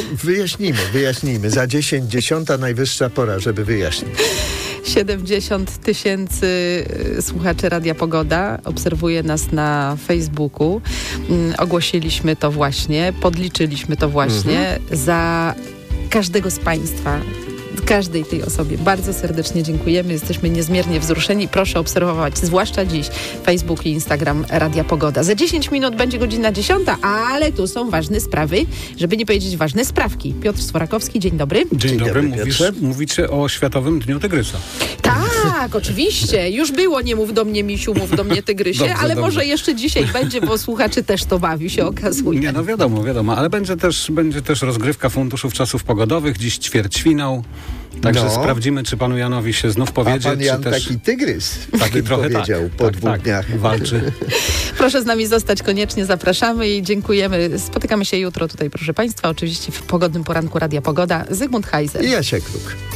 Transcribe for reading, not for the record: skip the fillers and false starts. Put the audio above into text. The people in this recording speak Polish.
wyjaśnijmy. Za 10 najwyższa pora, żeby wyjaśnić. 70 000 słuchaczy Radia Pogoda obserwuje nas na Facebooku. Ogłosiliśmy to właśnie, podliczyliśmy to właśnie. Za każdego z Państwa, każdej tej osobie bardzo serdecznie dziękujemy. Jesteśmy niezmiernie wzruszeni. Proszę obserwować, zwłaszcza dziś, Facebook i Instagram Radia Pogoda. Za 10 minut będzie godzina 10, ale tu są ważne sprawy, żeby nie powiedzieć ważne sprawki. Piotr Sforakowski, dzień dobry. Dzień dobry. Mówicie o Światowym Dniu Tygrysa. Tak, oczywiście. Już było nie mów do mnie misiu, mów do mnie tygrysie, Dobrze, ale dobrze. może jeszcze dzisiaj będzie, bo słuchaczy też to bawi, się okazuje. Nie, no wiadomo, ale będzie też rozgrywka funduszów czasów pogodowych, dziś ćwierćfinał. Także sprawdzimy, czy panu Janowi się znów powiedzie. A pan Jan czy też taki tygrys, taki trochę powiedział po 2 dniach. Walczy. Proszę z nami zostać, koniecznie zapraszamy i dziękujemy. Spotykamy się jutro tutaj, proszę Państwa, oczywiście w pogodnym poranku Radia Pogoda. Zygmunt Heiser. I Jasia Kruk.